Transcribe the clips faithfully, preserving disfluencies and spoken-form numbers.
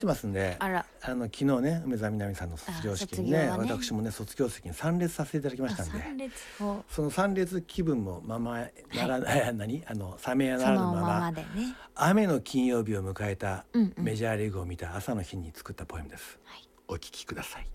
てますんで、 あら、 あの昨日ね梅澤美波さんの卒業式にね、 あ卒業はね私もね卒業式に参列させていただきましたんで、 参列をその参列気分もままならない、はい、何あの冷めやなそらぬままのままでね、 雨の金曜日を迎えたうんうんメジャーリーグを見た朝の日に作ったポエムです、 はい、 お聞きください。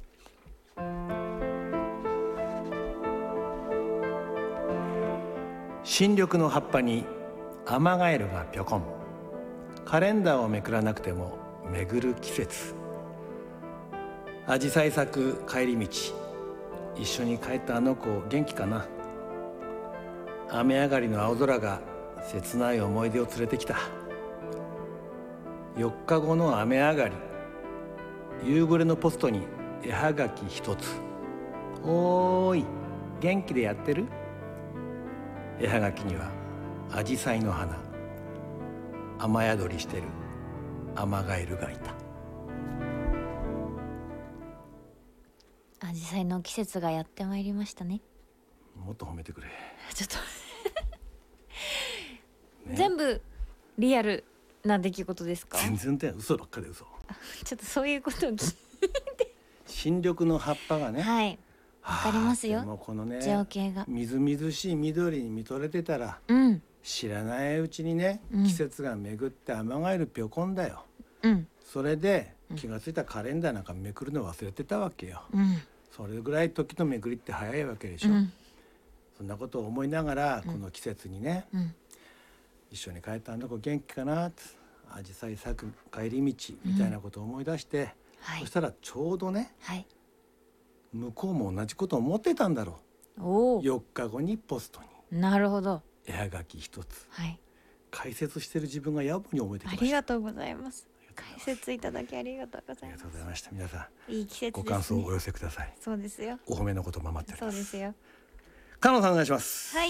新緑の葉っぱにアマガエルがぴょこん、カレンダーをめくらなくても巡る季節、アジサイ咲く帰り道、一緒に帰ったあの子元気かな、雨上がりの青空が切ない思い出を連れてきた、よっかごの雨上がり、夕暮れのポストに絵はがき一つ、おーい元気でやってる、絵はがきにはアジサイの花、雨宿りしてるアマガエルがいた。 アジサイの季節がやってまいりましたね。 もっと褒めてくれ。 ちょっとね、 全部リアルな出来事ですか？ 全然だよ、嘘ばっかり嘘。 ちょっとそういうことを聞新緑の葉っぱがね、 はいわかりますよ、 はあ、でもこのね情景がみずみずしい緑に見とれてたら、 うん知らないうちにね、 うん季節が巡ってアマガエルぴょこんだよ。 うんそれで気がついたカレンダーなんかめくるの忘れてたわけよ。 うんそれぐらい時の巡りって早いわけでしょ、 うんそんなことを思いながら、この季節にね、 うん一緒に帰ったあの子元気かなって、アジサイ咲く帰り道みたいなことを思い出して、 はいそしたらちょうどね、 はい向こうも同じことを思ってたんだろう。 おおよっかごにポストになるほど、 絵はがき一つ、 はい解説してる自分が野暮に思えてきあました。 りがとうございます。解説いただきありがとうござありがいます。 とうございました。皆さんいい季節ですね。 ご感想をお寄せください。 そうですよ。 お褒めのことも待っております。 そうですよ。 カノンさんお願いします。 はい。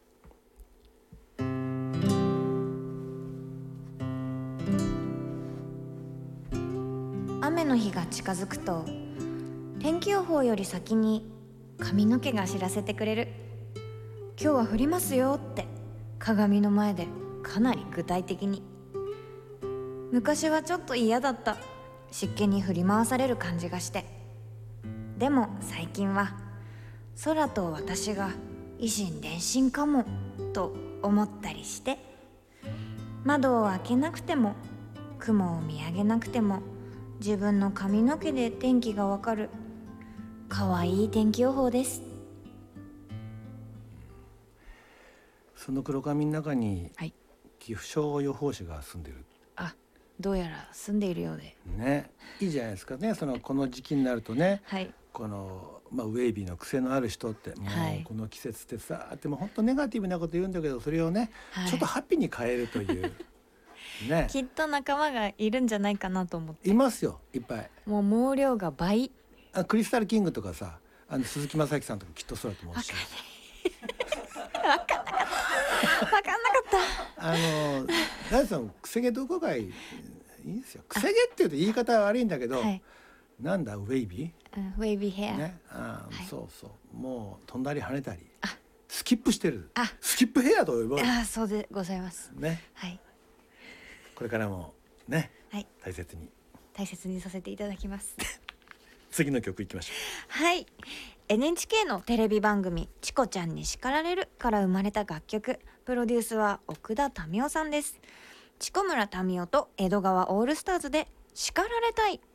雨の日が近づくと天気予報より先に髪の毛が知らせてくれる。今日は降りますよって鏡の前でかなり具体的に。昔はちょっと嫌だった湿気に振り回される感じがして、でも最近は空と私が以心伝心かもと思ったりして、窓を開けなくても雲を見上げなくても自分の髪の毛で天気がわかるかわいい天気予報です。 その黒髪の中にはい、 岐阜商予報士が住んでるあ、どうやら住んでいるようで、 ね。いいじゃないですかね。そのこの時期になるとね、 はいこの、まあ、ウェイビーの癖のある人ってもはいうこの季節ってさーってもう本当ネガティブなこと言うんだけど、それをね、 はいちょっとハッピーに変えるというね、 きっと仲間がいるんじゃないかなと思って、 いますよいっぱい。 もう毛量が倍。 あクリスタルキングとかさ、あの鈴木雅之さんとかきっとそうだと思うし、 分かんなかったあの大地さん癖毛どこがいいいいんですよ。癖毛っていうと言い方は悪いんだけど、 はい、 なんだウェイビうん、ウェイビーヘア、 ーね、あ、 はいそうそうもう飛んだり跳ねたりあスキップしてる、 あスキップヘアと呼ばれるあ、そうでございます。 ね。 はいこれからもねはい、 大切に大切にさせていただきます次の曲いきましょはい、エヌエイチケー のテレビ番組「チコちゃんに叱られる」から生まれた楽曲、プロデュースは奥田民生さんです。チコ村民生と江戸川オールスターズで叱られたい。